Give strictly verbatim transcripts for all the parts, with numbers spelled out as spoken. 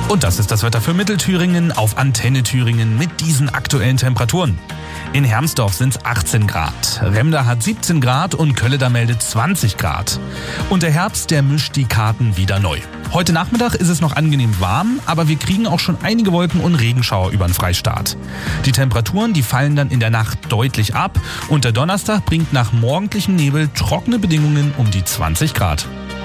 Und das ist das Wetter für Mittelthüringen auf Antenne Thüringen mit diesen aktuellen Temperaturen. In Hermsdorf sind es achtzehn Grad, Remda hat siebzehn Grad und Kölleda meldet zwanzig Grad. Und der Herbst, der mischt die Karten wieder neu. Heute Nachmittag ist es noch angenehm warm, aber wir kriegen auch schon einige Wolken und Regenschauer über den Freistaat. Die Temperaturen, die fallen dann in der Nacht deutlich ab und der Donnerstag bringt nach morgendlichem Nebel trockene Bedingungen um die zwanzig Grad.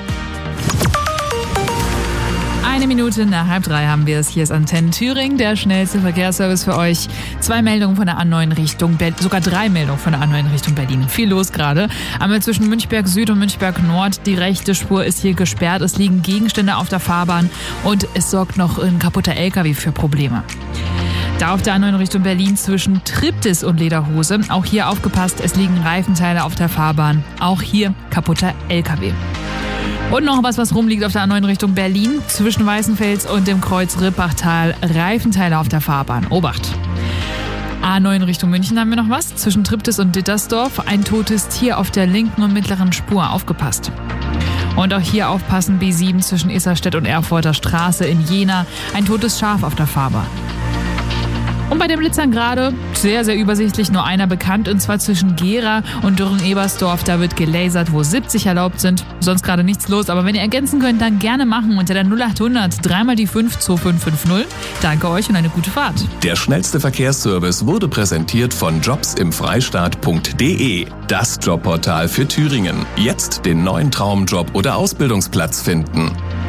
Eine Minute nach halb drei haben wir es. Hier ist Antenne Thüringen, der schnellste Verkehrsservice für euch. Zwei Meldungen von der A neun Richtung Berlin, sogar drei Meldungen von der A neun Richtung Berlin. Viel los gerade. Einmal zwischen Münchberg Süd und Münchberg Nord. Die rechte Spur ist hier gesperrt. Es liegen Gegenstände auf der Fahrbahn und es sorgt noch ein kaputter L K W für Probleme. Da auf der A neun Richtung Berlin zwischen Triptis und Lederhose. Auch hier aufgepasst, es liegen Reifenteile auf der Fahrbahn. Auch hier kaputter L K W. Und noch was, was rumliegt auf der A neun Richtung Berlin. Zwischen Weißenfels und dem Kreuz Rippachtal Reifenteile auf der Fahrbahn. Obacht! A neun Richtung München haben wir noch was. Zwischen Triptis und Dittersdorf ein totes Tier auf der linken und mittleren Spur. Aufgepasst! Und auch hier aufpassen, B sieben zwischen Isarstedt und Erfurter Straße in Jena. Ein totes Schaf auf der Fahrbahn. Und bei den Blitzern gerade sehr, sehr übersichtlich nur einer bekannt, und zwar zwischen Gera und Dürren-Ebersdorf. Da wird gelasert, wo siebzig erlaubt sind. Sonst gerade nichts los, aber wenn ihr ergänzen könnt, dann gerne machen unter der null acht hundert dreimal die fünf zwei fünf fünf null. Danke euch und eine gute Fahrt. Der schnellste Verkehrsservice wurde präsentiert von jobsimfreistaat punkt de. Das Jobportal für Thüringen. Jetzt den neuen Traumjob oder Ausbildungsplatz finden.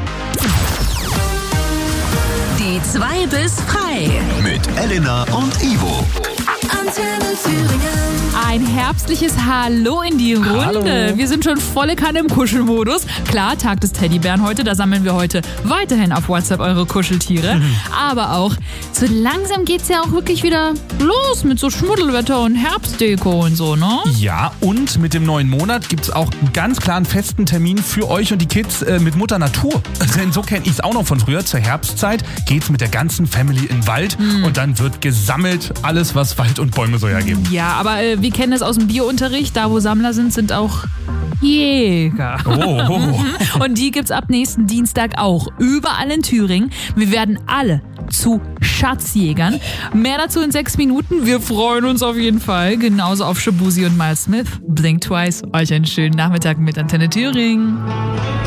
Die zwei bis frei. Mit Elena und Ivo. Antenne Thüringen. Ein herbstliches Hallo in die Runde. Hallo. Wir sind schon volle Kanne im Kuschelmodus. Klar, Tag des Teddybären heute, da sammeln wir heute weiterhin auf WhatsApp eure Kuscheltiere. Mhm. Aber auch, so langsam geht's ja auch wirklich wieder los mit so Schmuddelwetter und Herbstdeko und so, ne? Ja, und mit dem neuen Monat gibt's auch einen ganz klaren festen Termin für euch und die Kids äh, mit Mutter Natur. Denn so kenne ich es auch noch von früher. Zur Herbstzeit geht's mit der ganzen Family in den Wald mhm. und dann wird gesammelt alles, was Wald und Bäume so hergeben. Ja, aber äh, wir kennen das aus dem Biounterricht. Da, wo Sammler sind, sind auch Jäger. Oh, oh. Und die gibt's ab nächsten Dienstag auch. Überall in Thüringen. Wir werden alle zu Schatzjägern. Mehr dazu in sechs Minuten. Wir freuen uns auf jeden Fall. Genauso auf Shabuzi und Miles Smith. Blink Twice. Euch einen schönen Nachmittag mit Antenne Thüringen.